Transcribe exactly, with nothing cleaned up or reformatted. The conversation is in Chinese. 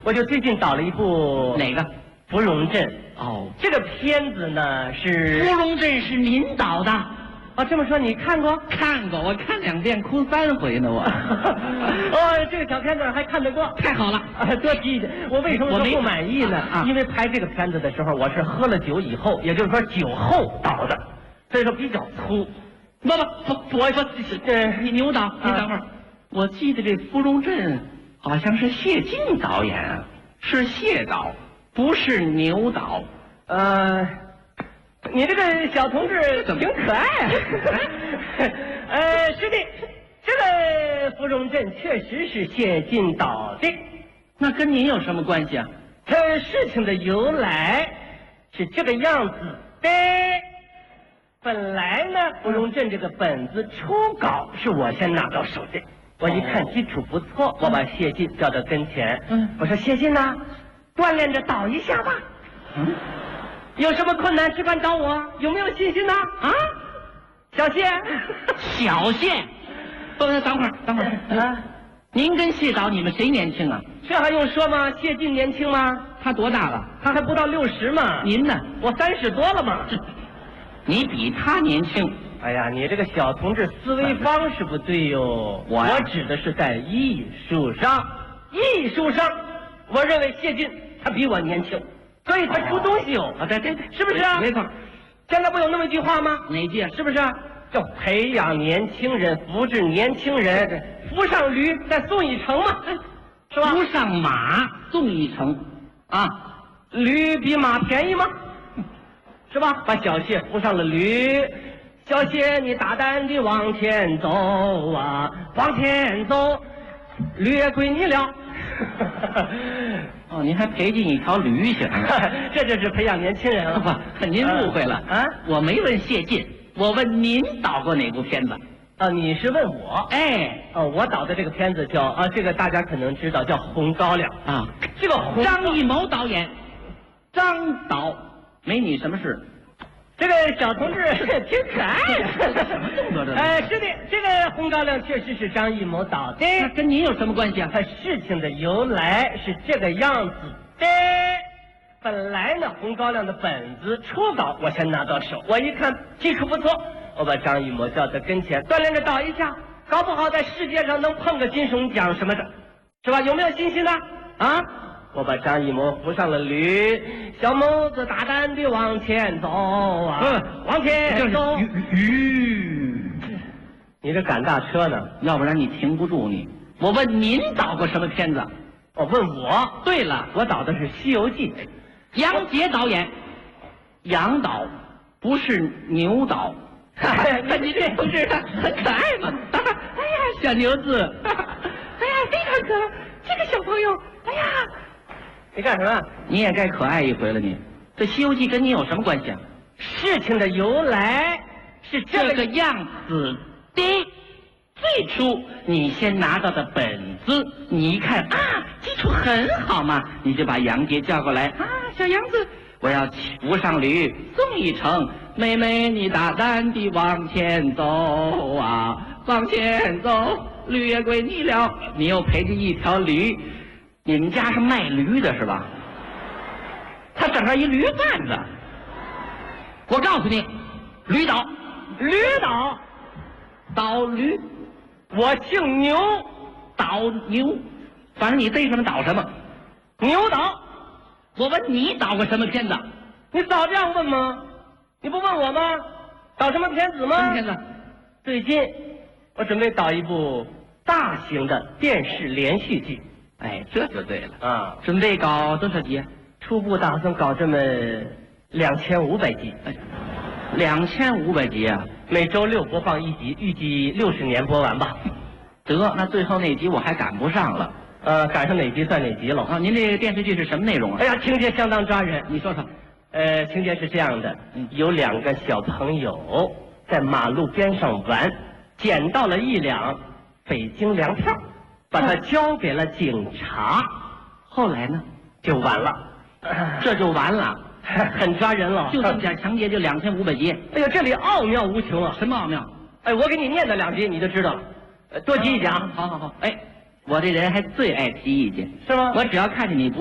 我就最近导了一部哪个？ 芙蓉镇。 哦， 这个片子呢是芙蓉镇是您导的？ 哦，这么说你看过？ 看过，我看两遍，哭三回呢我。 哦，这个小片子还看得过， 太好了， 啊，多提一点。我为什么说不满意呢？ 啊、 因为拍这个片子的时候，我是喝了酒以后，也就是说酒后导的，所以说比较粗。 不不不，我说，呃，你牛导，你等会儿，啊、我记得这芙蓉镇好像是谢晋导演啊，是谢导，不是牛导。 呃，你这个小同志挺可爱啊。呃，是的，这个芙蓉镇确实是谢晋导的。 那跟您有什么关系啊？ 这事情的由来是这个样子的。本来呢，芙蓉镇这个本子初稿是我先拿到手的。我一看基础不错，我把谢晋叫到跟前。嗯，我说谢晋呐，锻炼着导一下吧。嗯，有什么困难只管找我，有没有信心呢？啊，小谢， 小谢，不，等会儿，等会儿啊！您跟谢导，你们谁年轻啊？ 这还用说吗？谢晋年轻吗？ 他多大了？ 他还不到六十嘛。 您呢？ 我三十多了嘛。 你比他年轻。 哎呀，你这个小同志思维方式不对哟。我我指的是在艺术上，艺术上，我认为谢晋他比我年轻，所以他出东西哟。 啊，对对对， 是不是啊？ 没错。 现在不有那么一句话吗？ 哪句？ 是不是啊？叫培养年轻人，扶持年轻人，扶上驴再送一程嘛，是吧？ 扶上马送一程，啊， 驴比马便宜吗？是吧？把小谢扶上了驴，小谢你大胆地往前走啊，往前走，驴也归你了。 哦，您还赔进一条驴行？ 这就是培养年轻人了吧？ 您误会了啊！我没问谢晋，我问您导过哪部片子？ 啊，你是问我？ 哎， 哦，我导的这个片子叫啊，这个大家可能知道，叫《红高粱》 啊。 这个红张艺谋导演，张导。没你什么事， 这个小同志挺可爱的。 什么动作这？ 哎，是的，这个《红高粱》确实是张艺谋导的。 那跟您有什么关系啊？ 它事情的由来是这个样子的。本来呢，《红高粱》的本子初稿我先拿到手，我一看技术不错，我把张艺谋叫到跟前，锻炼着导一下，搞不好在世界上能碰个金熊奖什么的，是吧？有没有信心呢？啊？我把张艺谋扶上了驴，小谋子大胆地往前走啊，嗯，往前走。 吁， 你这赶大车呢？ 要不然你停不住你。我问您导过什么片子？ 我问我。 对了， 我导的是《西游记》， 杨洁导演，杨导，不是牛导。看你这同志很可爱嘛。哎呀，小牛子，哎呀，非常可爱。这个小朋友，哎呀。 你干什么？ 你也该可爱一回了你。这《西游记》跟你有什么关系啊？ 事情的由来是这个样子的。最初你先拿到的本子，你一看啊，基础很好嘛，你就把杨洁叫过来啊，小杨子，我要扶上驴送一程，妹妹你大胆地往前走啊，往前走，驴也归你了，你又陪着一条驴。你们家是卖驴的是吧？他整个一驴贩子。我告诉你，驴导， 驴导， 导驴， 我姓牛， 导牛，反正你逮什么导什么。 牛导， 我问你导过什么片子？ 你早这样问吗？你不问我吗？导什么片子吗？ 什么片子？ 最近我准备导一部大型的电视连续剧。 哎，这就对了啊！ 准备搞多少集？ 初步打算搞这么两千五百集。 哎，两千五百集啊！ 每周六播放一集，预计六十年播完吧。 得，那最后那集我还赶不上了。 呃，赶上哪集算哪集了。 啊，您这个电视剧是什么内容啊？ 哎呀，情节相当抓人。 你说说。 呃，情节是这样的，嗯、有两个小朋友在马路边上玩，捡到了一两北京粮票。把他交给了警察， 后来呢， 就完了， 这就完了， 很抓人了。 就这么点情节，就两千五百集。 哎呦，这里奥妙无穷啊！ 什么奥妙？ 哎，我给你念叨两集，你就知道了。多集一讲。 好好好。哎， 我这人还最爱提意见， 是吗？ 我只要看见你不